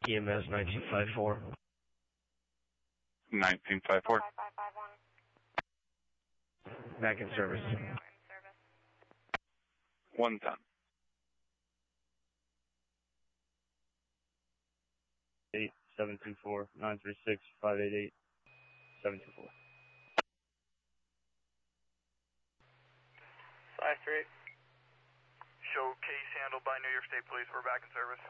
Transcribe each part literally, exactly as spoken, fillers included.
E M S nineteen fifty-four. nineteen fifty-four. Back in service. one ten. eight seven two four nine three six five eight eight seven two four. five three. Show case handled by New York State Police. We're back in service.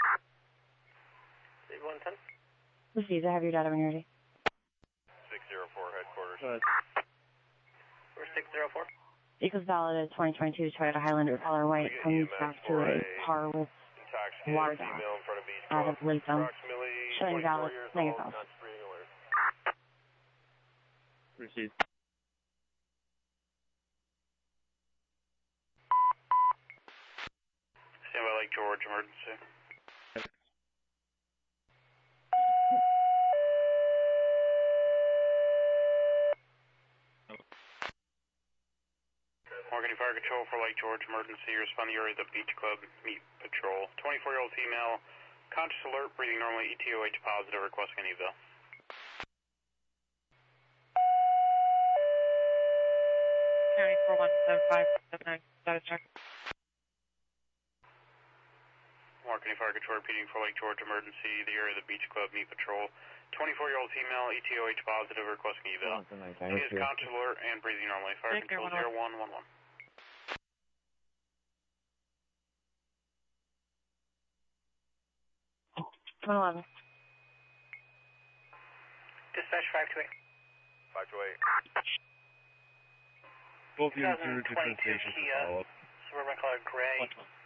one ten. Received. I have your data when you're ready. six zero four headquarters. Go ahead. We're six zero four. Vehicle's valid as twenty twenty-two Toyota Highlander color white. Comes back to a par with water down. Out of Lincoln. Showing valid. Negative valid. Received. Stand by Lake George, emergency. Morgan Fire Control for Lake George, emergency. Respond to the area of the Beach Club Meat Patrol. twenty-four-year-old female, conscious alert, breathing normally, E T O H positive, requesting an eval. County four one seven five seven nine, status check. Morgan Fire Control repeating for Lake George, emergency. The area of the Beach Club Meat Patrol. twenty-four-year-old female, E T O H positive, requesting eval. She is conscious alert and breathing normally. Fire Take Control zero one one one. one eleven. Dispatch five two eight. five two eight. Both units are twenty twenty-two Kia Suburban color gray.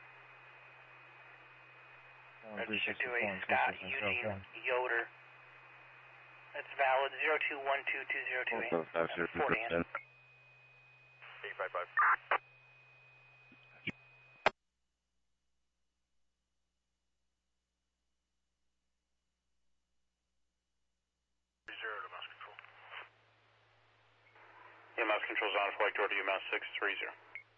Registered to a Scott Eugene Yoder. That's valid zero two one two two zero two eight. forty. eight five five. Zero to Mass Control. Yeah, Mass Control's on for Lake George, U M S six three zero.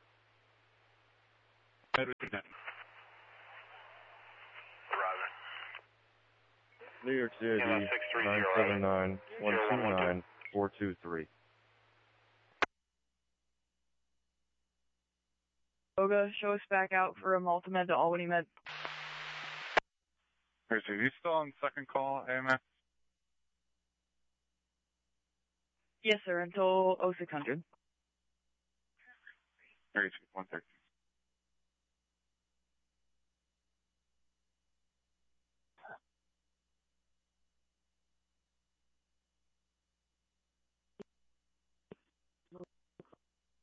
Arriving. New York City, Yeah, nine seven nine one two nine four two three. Boga, show us back out for a multi-med to Albany Med. Is he still on second call, A M S? Yes, sir, until oh six hundred. one thirty.